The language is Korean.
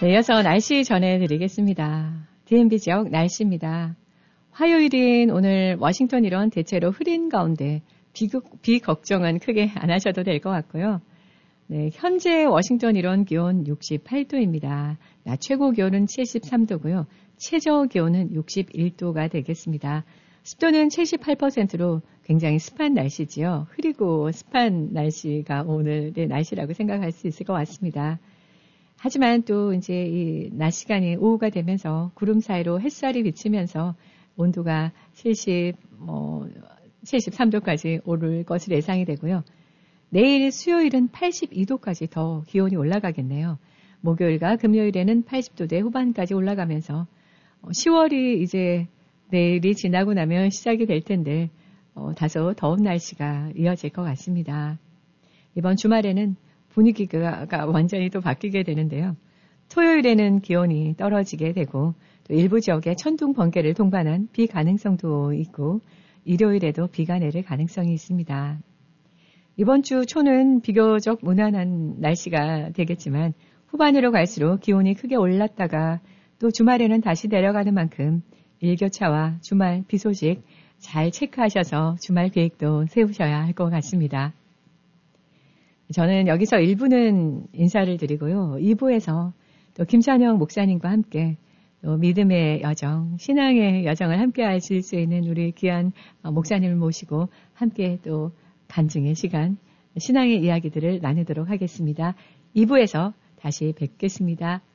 네, 이어서 날씨 전해드리겠습니다. DMB 지역 날씨입니다. 화요일인 오늘 워싱턴 일원 대체로 흐린 가운데 비 걱정은 크게 안 하셔도 될 것 같고요. 네, 현재 워싱턴 일원 기온 68도입니다. 낮 최고 기온은 73도고요. 최저 기온은 61도가 되겠습니다. 습도는 78%로 굉장히 습한 날씨지요. 흐리고 습한 날씨가 오늘의 날씨라고 생각할 수 있을 것 같습니다. 하지만 또 이제 이 낮 시간이 오후가 되면서 구름 사이로 햇살이 비치면서 온도가 73도까지 오를 것으로 예상이 되고요. 내일 수요일은 82도까지 더 기온이 올라가겠네요. 목요일과 금요일에는 80도대 후반까지 올라가면서 10월이 이제 내일이 지나고 나면 시작이 될 텐데 다소 더운 날씨가 이어질 것 같습니다. 이번 주말에는 분위기가 완전히 또 바뀌게 되는데요. 토요일에는 기온이 떨어지게 되고 또 일부 지역에 천둥 번개를 동반한 비 가능성도 있고 일요일에도 비가 내릴 가능성이 있습니다. 이번 주 초는 비교적 무난한 날씨가 되겠지만 후반으로 갈수록 기온이 크게 올랐다가 또 주말에는 다시 내려가는 만큼 일교차와 주말 비 소식 잘 체크하셔서 주말 계획도 세우셔야 할 것 같습니다. 저는 여기서 1부는 인사를 드리고요. 2부에서 또 김찬영 목사님과 함께 또 믿음의 여정, 신앙의 여정을 함께 하실 수 있는 우리 귀한 목사님을 모시고 함께 또 간증의 시간, 신앙의 이야기들을 나누도록 하겠습니다. 2부에서 다시 뵙겠습니다.